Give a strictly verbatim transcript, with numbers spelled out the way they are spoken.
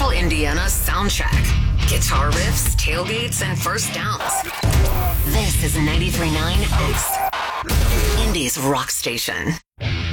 Central Indiana soundtrack. Guitar riffs, tailgates, and first downs. This is ninety-three point nine X, Indy's rock station.